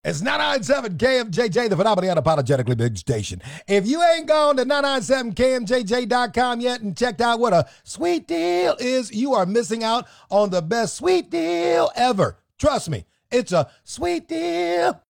It's 997 KMJJ, the phenomenally unapologetically big station. If you ain't gone to 997KMJJ.com yet and checked out what a sweet deal is, you are missing out on the best sweet deal ever. Trust me, it's a sweet deal.